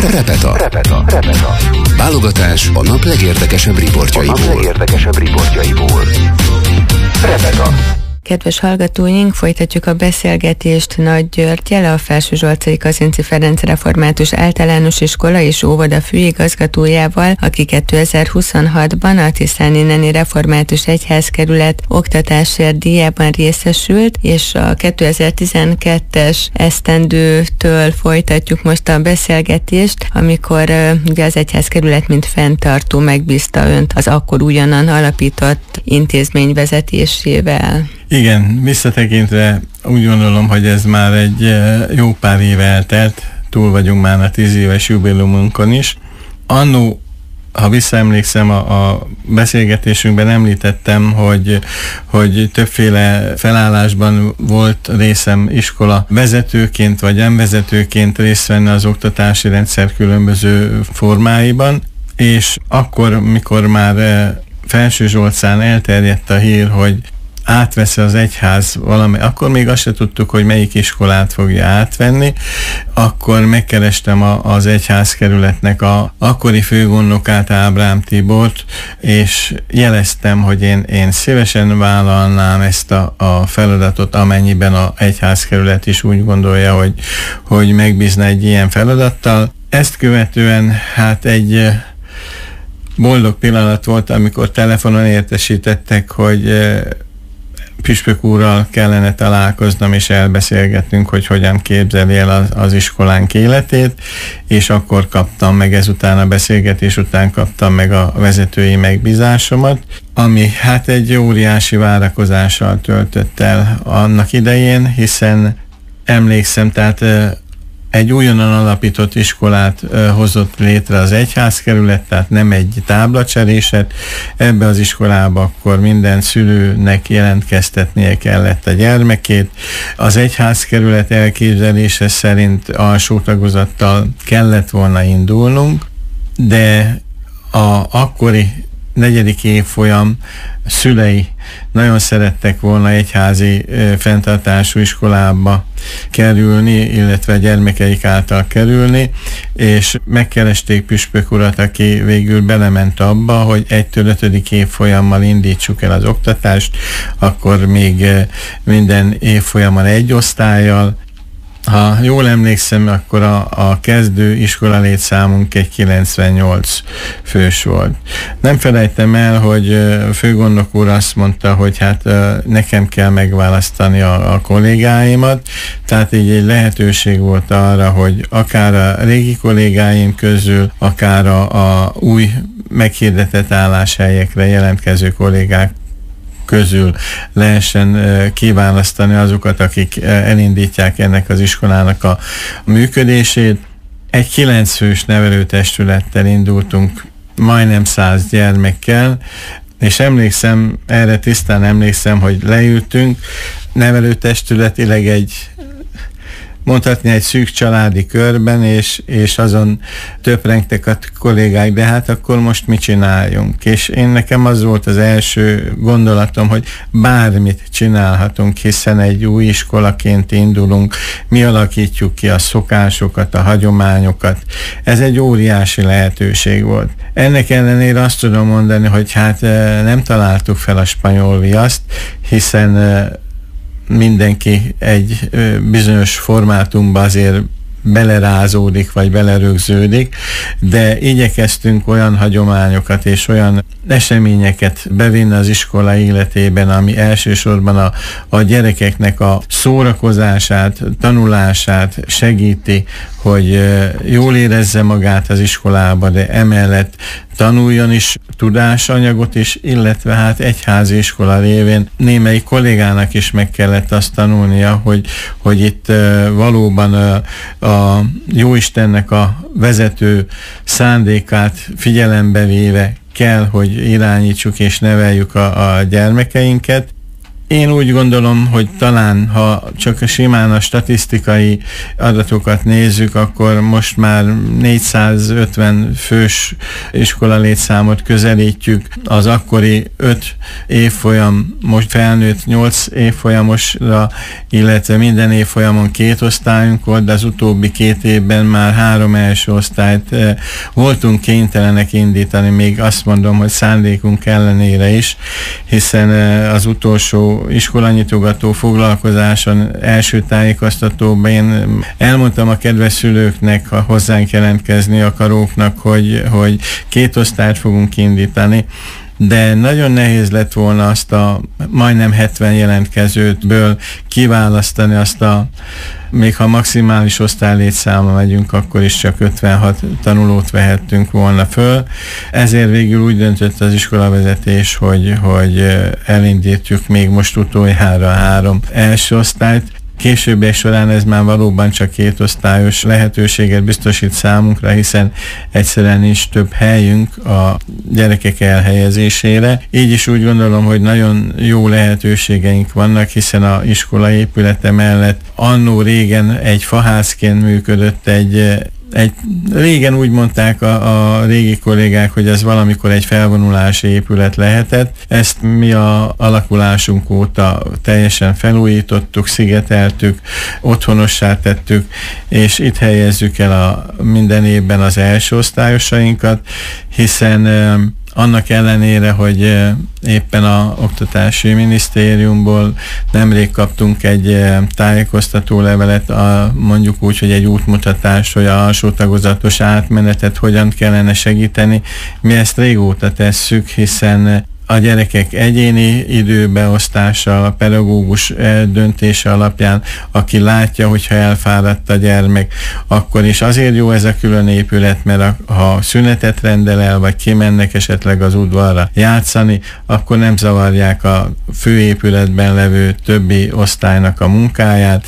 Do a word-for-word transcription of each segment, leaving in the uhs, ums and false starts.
Repeta. Repeta. Repeta. Válogatás a nap legérdekesebb riportjaiból. A nap legérdekesebb riportjaiból. Repeta. Kedves hallgatóink, folytatjuk a beszélgetést Nagy Györggyel, a Felsőzsolcai Kazinczy Ferenc Református Általános Iskola és Óvoda főigazgatójával, aki kétezer-huszonhatban a Tiszáni Neni Református Egyházkerület oktatásért díjában részesült, és a kétezer-tizenkettes esztendőtől folytatjuk most a beszélgetést, amikor uh, ugye az Egyházkerület mint fenntartó megbízta önt az akkor újonnan alapított intézmény vezetésével. Igen, visszatekintve úgy gondolom, hogy ez már egy jó pár éve eltelt, túl vagyunk már a tíz éves jubileumunkon is. Annó, ha visszaemlékszem, a, a beszélgetésünkben említettem, hogy, hogy többféle felállásban volt részem iskola vezetőként vagy nem vezetőként részt venni az oktatási rendszer különböző formáiban, és akkor, mikor már Felsőzsolcán elterjedt a hír, hogy átveszi az egyház valami, akkor még azt se tudtuk, hogy melyik iskolát fogja átvenni, akkor megkerestem a, az egyházkerületnek a akkori főgondnokát, Ábrám Tibort, és jeleztem, hogy én, én szívesen vállalnám ezt a, a feladatot, amennyiben az egyházkerület is úgy gondolja, hogy, hogy megbízna egy ilyen feladattal. Ezt követően hát egy boldog pillanat volt, amikor telefonon értesítettek, hogy püspök úrral kellene találkoznom és elbeszélgetnünk, hogy hogyan képzeli el az, az iskolánk életét, és akkor kaptam meg, ezután a beszélgetés után kaptam meg a vezetői megbízásomat, ami hát egy óriási várakozással töltött el annak idején, hiszen emlékszem, tehát egy újonnan alapított iskolát uh, hozott létre az egyházkerület, tehát nem egy táblacseréset. Ebbe az iskolába akkor minden szülőnek jelentkeztetnie kellett a gyermekét. Az egyházkerület elképzelése szerint alsó tagozattal kellett volna indulnunk, de a akkori negyedik évfolyam szülei nagyon szerettek volna egyházi e, fenntartású iskolába kerülni, illetve gyermekeik által kerülni, és megkeresték püspök urat, aki végül belement abba, hogy egytől ötödik évfolyammal indítsuk el az oktatást, akkor még e, minden évfolyammal egy osztályjal. Ha jól emlékszem, akkor a, a kezdő iskola létszámunk egy kilencvennyolc fős volt. Nem felejtem el, hogy a főgondnok úr azt mondta, hogy hát nekem kell megválasztani a, a kollégáimat, tehát így egy lehetőség volt arra, hogy akár a régi kollégáim közül, akár a, a új meghirdetett álláshelyekre jelentkező kollégák közül lehessen kiválasztani azokat, akik elindítják ennek az iskolának a működését. Egy kilenc fős nevelőtestülettel indultunk, majdnem száz gyermekkel, és emlékszem, erre tisztán emlékszem, hogy leültünk, nevelőtestületileg egy mondhatni egy szűk családi körben, és, és azon töprengtek a kollégák, de hát akkor most mit csináljunk? És én nekem az volt az első gondolatom, hogy bármit csinálhatunk, hiszen egy új iskolaként indulunk, mi alakítjuk ki a szokásokat, a hagyományokat. Ez egy óriási lehetőség volt. Ennek ellenére azt tudom mondani, hogy hát nem találtuk fel a spanyol viaszt, hiszen mindenki egy bizonyos formátumba azért belerázódik, vagy belerögződik, de igyekeztünk olyan hagyományokat és olyan eseményeket bevinni az iskola életében, ami elsősorban a, a gyerekeknek a szórakozását, tanulását segíti, hogy jól érezze magát az iskolába, de emellett tanuljon is tudásanyagot is, illetve hát egyházi iskola révén némelyik kollégának is meg kellett azt tanulnia, hogy, hogy itt valóban a, a Jóistennek a vezető szándékát figyelembe véve kell, hogy irányítsuk és neveljük a, a gyermekeinket, Én úgy gondolom, hogy talán, ha csak simán a statisztikai adatokat nézzük, akkor most már négyszázötven fős iskola létszámot közelítjük. Az akkori öt évfolyam most felnőtt nyolc évfolyamosra, illetve minden évfolyamon két osztályunk volt, de az utóbbi két évben már három első osztályt eh, voltunk kénytelenek indítani, még azt mondom, hogy szándékunk ellenére is, hiszen eh, az utolsó iskolanyitogató foglalkozáson, első tájékoztatóban én elmondtam a kedves szülőknek, a hozzánk jelentkezni akaróknak, hogy, hogy két osztályt fogunk indítani, de nagyon nehéz lett volna azt a majdnem hetven jelentkezőtből kiválasztani azt a, még ha maximális osztálylétszáma megyünk, akkor is csak ötvenhat tanulót vehettünk volna föl. Ezért végül úgy döntött az iskolavezetés, hogy, hogy elindítjuk még most utoljára három első osztályt. Későbbiek során ez már valóban csak két osztályos lehetőséget biztosít számunkra, hiszen egyszerűen nincs több helyünk a gyerekek elhelyezésére. Így is úgy gondolom, hogy nagyon jó lehetőségeink vannak, hiszen a iskola épülete mellett annó régen egy faházként működött egy Egy, régen úgy mondták a, a régi kollégák, hogy ez valamikor egy felvonulási épület lehetett. Ezt mi a alakulásunk óta teljesen felújítottuk, szigeteltük, otthonossá tettük, és itt helyezzük el a, minden évben az első osztályosainkat, hiszen annak ellenére, hogy éppen a Oktatási Minisztériumból nemrég kaptunk egy tájékoztató levelet, a, mondjuk úgy, hogy egy útmutatás, hogy a alsó tagozatos átmenetet hogyan kellene segíteni. Mi ezt régóta tesszük, hiszen a gyerekek egyéni időbeosztása, a pedagógus döntése alapján, aki látja, hogyha elfáradt a gyermek, akkor is azért jó ez a külön épület, mert ha szünetet rendel el, vagy kimennek esetleg az udvarra játszani, akkor nem zavarják a főépületben levő többi osztálynak a munkáját.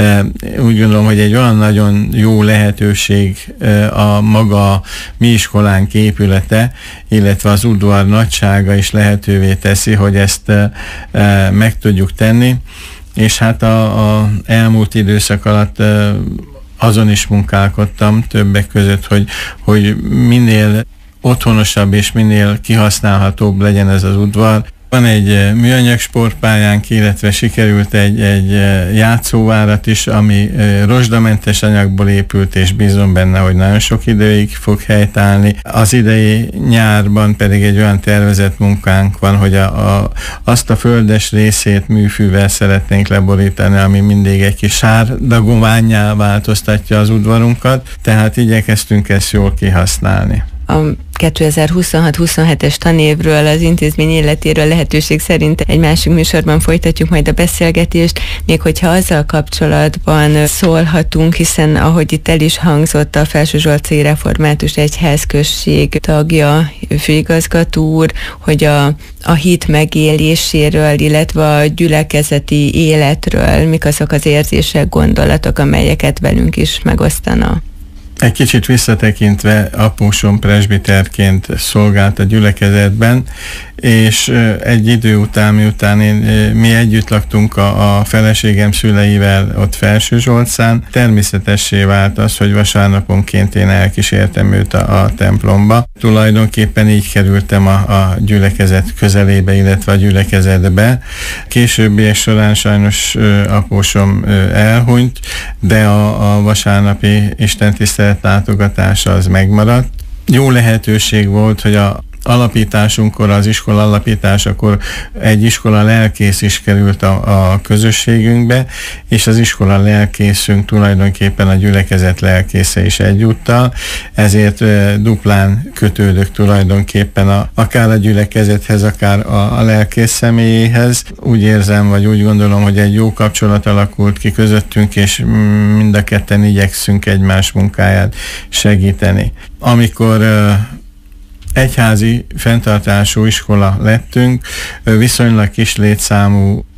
Úgy gondolom, hogy egy olyan nagyon jó lehetőség a maga mi iskolánk épülete, illetve az udvar nagysága is lehetővé teszi, hogy ezt e, e, meg tudjuk tenni, és hát a, a elmúlt időszak alatt e, azon is munkálkodtam többek között, hogy, hogy minél otthonosabb és minél kihasználhatóbb legyen ez az udvar. Van egy műanyag sportpályánk, illetve sikerült egy, egy játszóvárat is, ami rozsdamentes anyagból épült, és bízom benne, hogy nagyon sok időig fog helytállni. Az idei nyárban pedig egy olyan tervezett munkánk van, hogy a, a, azt a földes részét műfűvel szeretnénk leborítani, ami mindig egy kis sárdagovánnyá változtatja az udvarunkat, tehát igyekeztünk ezt jól kihasználni. A kétezer-huszonhat huszonhetes tanévről, az intézmény életéről lehetőség szerint egy másik műsorban folytatjuk majd a beszélgetést, még hogyha azzal kapcsolatban szólhatunk, hiszen ahogy itt el is hangzott, a Felsőzsolcai Református Egyházközség tagja, főigazgató úr, hogy a, a hit megéléséről, illetve a gyülekezeti életről mik azok az érzések, gondolatok, amelyeket velünk is megosztana. Egy kicsit visszatekintve, apósom presbiterként szolgált a gyülekezetben, és egy idő után, miután én, mi együtt laktunk a, a feleségem szüleivel ott Felsőzsolcán, természetessé vált az, hogy vasárnaponként én elkísértem őt a, a templomba. Tulajdonképpen így kerültem a, a gyülekezet közelébe, illetve a gyülekezetbe. Későbbiek során sajnos apósom elhunyt, de a, a vasárnapi istentisztelet látogatása az megmaradt. Jó lehetőség volt, hogy a alapításunkkor, az iskola alapításakor egy iskola lelkész is került a, a közösségünkbe, és az iskola lelkészünk tulajdonképpen a gyülekezet lelkésze is egyúttal, ezért e, duplán kötődök tulajdonképpen a, akár a gyülekezethez, akár a, a lelkész személyéhez. Úgy érzem, vagy úgy gondolom, hogy egy jó kapcsolat alakult ki közöttünk, és mind a ketten igyekszünk egymás munkáját segíteni. Amikor e, egyházi fenntartású iskola lettünk, viszonylag kis létszámú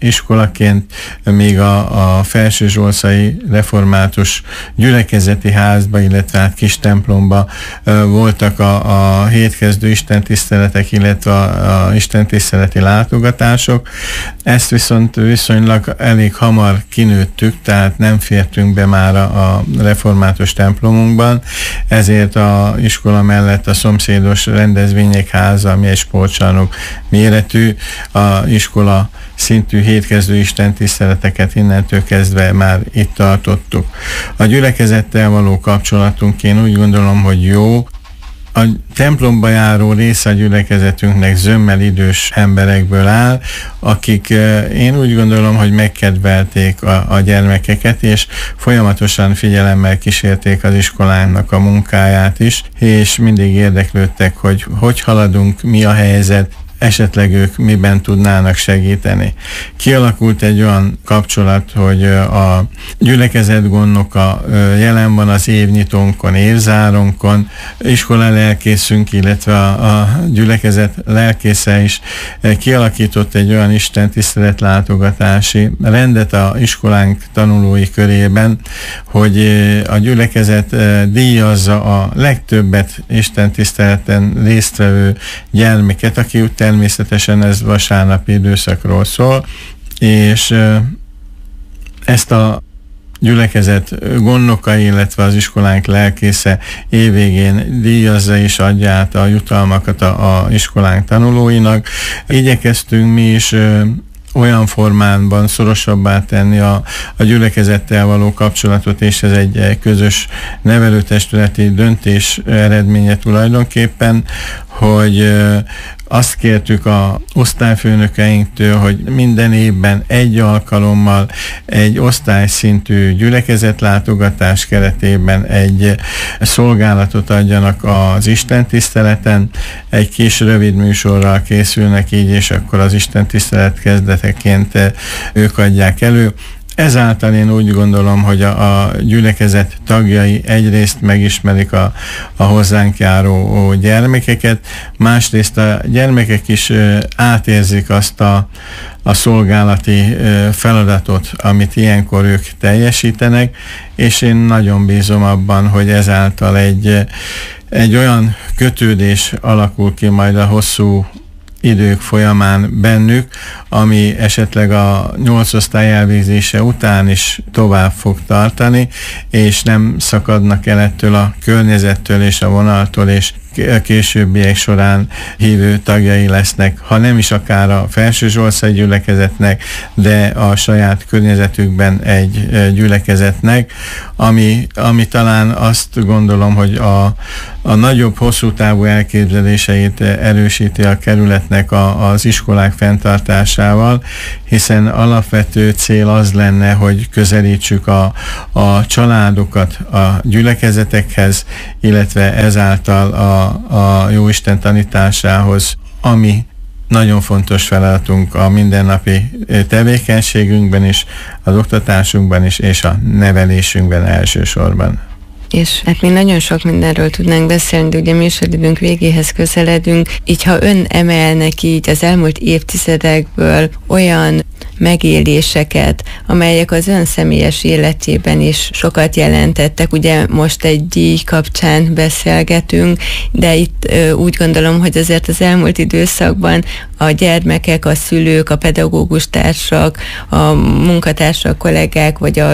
iskolaként még a, a Felsőzsolcai Református Gyülekezeti Házba, illetve hát kis templomba voltak a, a hétkezdő istentiszteletek, illetve a, a istentiszteleti látogatások. Ezt viszont viszonylag elég hamar kinőttük, tehát nem fértünk be már a, a református templomunkban, ezért a iskola mellett a szomszédos rendezvények háza, ami egy sportcsarnok méretű, a iskola szintű hétkezdő istentiszteleteket innentől kezdve már itt tartottuk. A gyülekezettel való kapcsolatunk én úgy gondolom, hogy jó. A templomba járó része a gyülekezetünknek zömmel idős emberekből áll, akik én úgy gondolom, hogy megkedvelték a, a gyermekeket, és folyamatosan figyelemmel kísérték az iskolának a munkáját is, és mindig érdeklődtek, hogy hogy haladunk, mi a helyzet, esetleg ők miben tudnának segíteni. Kialakult egy olyan kapcsolat, hogy a gyülekezet gondnoka jelen van az évnyitónkon, évzáronkon, iskola lelkészünk, illetve a, a gyülekezet lelkésze is kialakított egy olyan istentisztelet látogatási rendet a iskolánk tanulói körében, hogy a gyülekezet díjazza a legtöbbet istentiszteleten résztvevő gyermeket, aki úgy természetesen ez vasárnapi időszakról szól, és ezt a gyülekezet gondnoka, illetve az iskolánk lelkésze évvégén díjazza és adja át a jutalmakat a, a iskolánk tanulóinak. Igyekeztünk mi is olyan formánban szorosabbá tenni a, a gyülekezettel való kapcsolatot, és ez egy közös nevelőtestületi döntés eredménye tulajdonképpen, hogy azt kértük az osztályfőnökeinktől, hogy minden évben egy alkalommal egy osztályszintű gyülekezetlátogatás keretében egy szolgálatot adjanak az istentiszteleten, egy kis rövid műsorral készülnek így, és akkor az istentisztelet kezdeteként ők adják elő. Ezáltal én úgy gondolom, hogy a, a gyülekezet tagjai egyrészt megismerik a, a hozzánk járó gyermekeket, másrészt a gyermekek is átérzik azt a, a szolgálati feladatot, amit ilyenkor ők teljesítenek, és én nagyon bízom abban, hogy ezáltal egy, egy olyan kötődés alakul ki majd a hosszú idők folyamán bennük, ami esetleg a nyolc osztály elvégzése után is tovább fog tartani, és nem szakadnak el ettől a környezettől és a vonaltól, és a későbbiek során hívő tagjai lesznek, ha nem is akár a Felsőzsolcai gyülekezetnek, de a saját környezetükben egy gyülekezetnek, ami, ami talán azt gondolom, hogy a, a nagyobb, hosszú távú elképzeléseit erősíti a kerületnek a, az iskolák fenntartásával, hiszen alapvető cél az lenne, hogy közelítsük a, a családokat a gyülekezetekhez, illetve ezáltal a a Jóisten tanításához, ami nagyon fontos feladatunk a mindennapi tevékenységünkben is, az oktatásunkban is, és a nevelésünkben elsősorban. És hát mi nagyon sok mindenről tudnánk beszélni, de ugye műsoridőnk végéhez közeledünk, így ha ön emelnek így az elmúlt évtizedekből olyan megéléseket, amelyek az ön személyes életében is sokat jelentettek. Ugye most egy díj kapcsán beszélgetünk, de itt ö, úgy gondolom, hogy azért az elmúlt időszakban a gyermekek, a szülők, a pedagógus társak, a munkatársak, kollégák, vagy az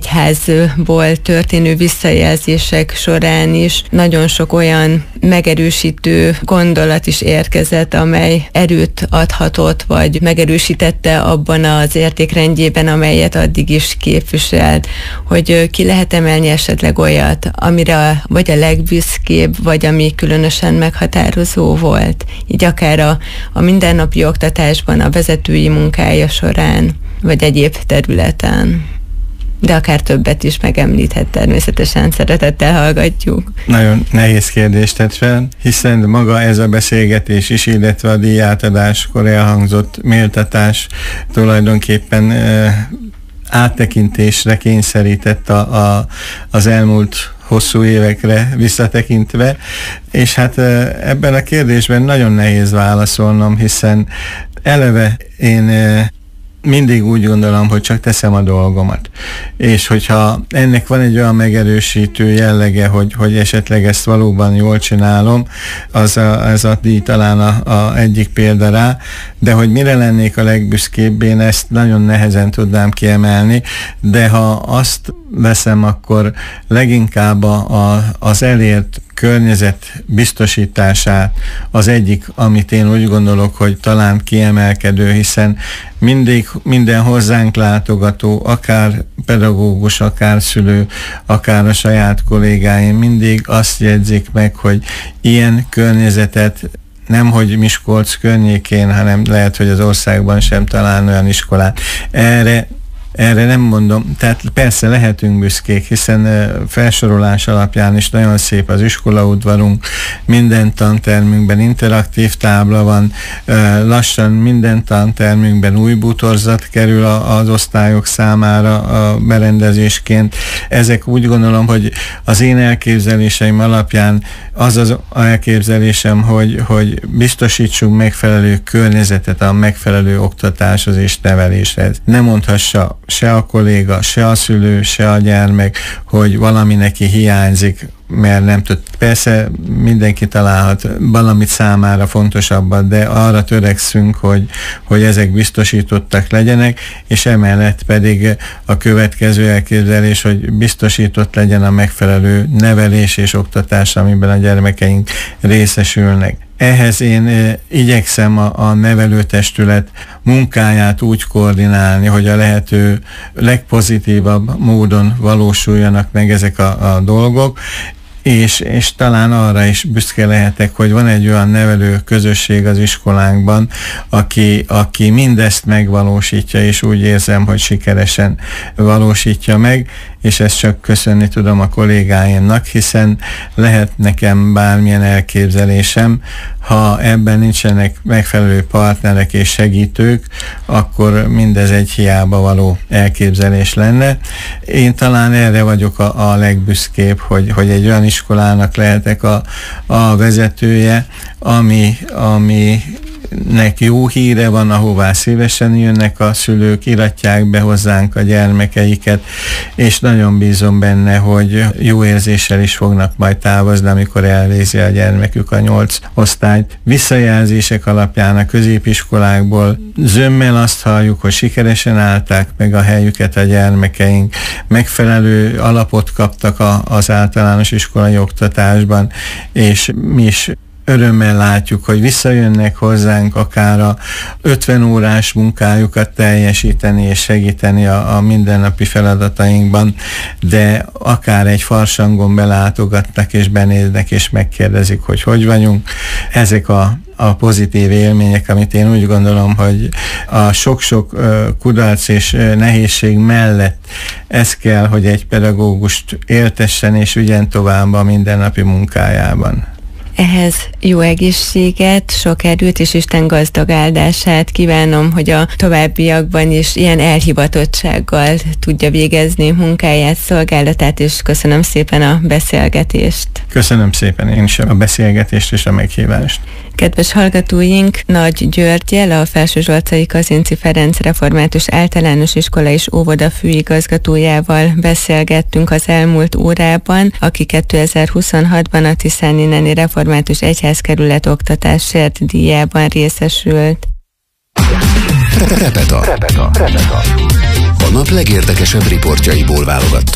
egyházból történő visszajelzések során is nagyon sok olyan megerősítő gondolat is érkezett, amely erőt adhatott, vagy megerősítette abban az értékrendjében, amelyet addig is képviselt, hogy ki lehet emelni esetleg olyat, amire vagy a legbüszkébb, vagy ami különösen meghatározó volt, így akár a, a mindennapi oktatásban, a vezetői munkája során, vagy egyéb területen. De akár többet is megemlíthet, természetesen szeretettel hallgatjuk. Nagyon nehéz kérdést tett fel, hiszen maga ez a beszélgetés is, illetve a díjátadáskor elhangzott méltatás tulajdonképpen e, áttekintésre kényszerített a, a, az elmúlt hosszú évekre visszatekintve, és hát e, ebben a kérdésben nagyon nehéz válaszolnom, hiszen eleve én e, mindig úgy gondolom, hogy csak teszem a dolgomat. És hogyha ennek van egy olyan megerősítő jellege, hogy, hogy esetleg ezt valóban jól csinálom, az a, ez a díj talán a, a egyik példa rá, de hogy mire lennék a legbüszkébb, én ezt nagyon nehezen tudnám kiemelni, de ha azt veszem, akkor leginkább a, a, az elért környezet biztosítását az egyik, amit én úgy gondolok, hogy talán kiemelkedő, hiszen mindig minden hozzánk látogató, akár pedagógus, akár szülő, akár a saját kollégáim mindig azt jegyzik meg, hogy ilyen környezetet nemhogy Miskolc környékén, hanem lehet, hogy az országban sem talál olyan iskolát. Erre Erre nem mondom, tehát persze lehetünk büszkék, hiszen felsorolás alapján is nagyon szép az iskolaudvarunk, minden tantermünkben interaktív tábla van, lassan minden tantermünkben új bútorzat kerül az osztályok számára a berendezésként. Ezek úgy gondolom, hogy az én elképzeléseim alapján az az elképzelésem, hogy, hogy biztosítsunk megfelelő környezetet a megfelelő oktatáshoz és neveléshez. Ne mondhassa se a kolléga, se a szülő, se a gyermek, hogy valami neki hiányzik, mert nem tud. Persze mindenki találhat valamit számára fontosabbat, de arra törekszünk, hogy, hogy ezek biztosítottak legyenek, és emellett pedig a következő elképzelés, hogy biztosított legyen a megfelelő nevelés és oktatás, amiben a gyermekeink részesülnek. Ehhez én e, igyekszem a, a nevelőtestület munkáját úgy koordinálni, hogy a lehető legpozitívabb módon valósuljanak meg ezek a, a dolgok, és, és talán arra is büszke lehetek, hogy van egy olyan nevelő közösség az iskolánkban, aki, aki mindezt megvalósítja, és úgy érzem, hogy sikeresen valósítja meg, és ezt csak köszönni tudom a kollégáimnak, hiszen lehet nekem bármilyen elképzelésem, ha ebben nincsenek megfelelő partnerek és segítők, akkor mindez egy hiába való elképzelés lenne. Én talán erre vagyok a, a legbüszkébb, hogy, hogy egy olyan iskolának lehetek a, a vezetője, ami, ami nek jó híre van, ahová szívesen jönnek a szülők, iratják be hozzánk a gyermekeiket, és nagyon bízom benne, hogy jó érzéssel is fognak majd távozni, amikor elvégzi a gyermekük a nyolc osztályt. Visszajelzések alapján a középiskolákból zömmel azt halljuk, hogy sikeresen állták meg a helyüket a gyermekeink, megfelelő alapot kaptak a, az általános iskolai oktatásban, és mi is örömmel látjuk, hogy visszajönnek hozzánk akár a ötven órás munkájukat teljesíteni és segíteni a, a mindennapi feladatainkban, de akár egy farsangon belátogatnak és benéznek és megkérdezik, hogy hogy vagyunk. Ezek a a pozitív élmények, amit én úgy gondolom, hogy a sok-sok uh, kudarc és uh, nehézség mellett ez kell, hogy egy pedagógust éltessen és vigyen tovább a mindennapi munkájában. Ehhez jó egészséget, sok erőt és Isten gazdag áldását kívánom, hogy a továbbiakban is ilyen elhivatottsággal tudja végezni munkáját, szolgálatát, és köszönöm szépen a beszélgetést. Köszönöm szépen én is a beszélgetést és a meghívást. Kedves hallgatóink, Nagy Györggyel, a Felsőzsolcai Kazinczy Ferenc Református Általános Iskola és Óvoda főigazgatójával beszélgettünk az elmúlt órában, aki kétezer-huszonhatban a Tiszáni Néni Református Egyházkerület oktatásért díjában részesült. Repeta. Repeta. Repeta. A nap legérdekesebb riportjaiból válogattuk.